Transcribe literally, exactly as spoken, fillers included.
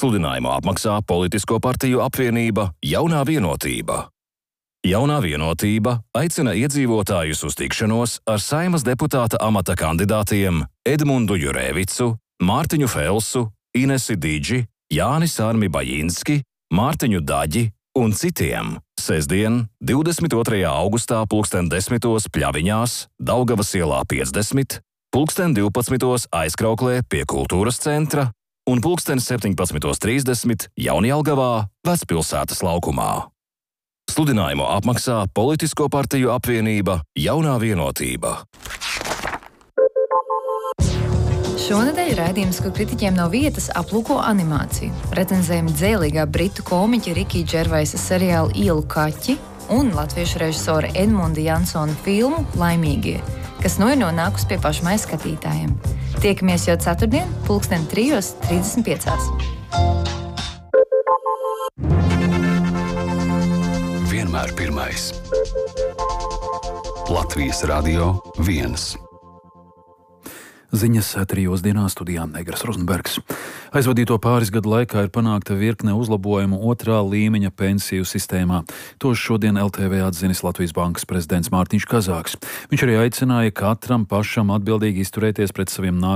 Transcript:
Sludinājumu apmaksā Politisko partiju apvienība Jaunā vienotība. Jaunā vienotība aicina iedzīvotājus uz tikšanos ar Saeimas deputāta amata kandidātiem Edmundu Jurēvicu, Mārtiņu Felsu, Inesi Didži, Jāni Sārmi Bajinski, Mārtiņu Daģi un citiem sestdien, divdesmit otrajā augustā pulksten desmitos Pļaviņās, Daugavas ielā piecdesmit, pulksten divpadsmitos Aizkrauklē pie Kultūras centra un pulksten septiņpadsmitos trīsdesmit Jaunjelgavā, Vecpilsētas laukumā. Sludinājumu apmaksā Politisko partiju apvienība Jaunā vienotība. Šonedēļ raidījums, kur kritiķiem nav vietas, aplūko animāciju. Recenzējam dzēlīgā britu komiķa Rikija Džervaisa seriālu Ielu kaķi un latviešu režisora Edmunda Jansona filmu Laimīgie, kas nu ir nonākusi pie pašmais skatītājiem. Tiekamies jau ceturtdien, pulksten trijos trīsdesmit piecās. Vienmēr pirmais. Latvijas Radio viens. Ziņas trijos dienā studijā Negras Rozenbergs. Aizvadīto pāris gadu laikā ir panākta virkne uzlabojumu otrā līmeņa pensiju sistēmā. To šodien L T V atzinis Latvijas Bankas prezidents Mārtiņš Kazāks. Viņš arī aicināja katram pašam atbildīgi izturēties pret saviem nākamajiem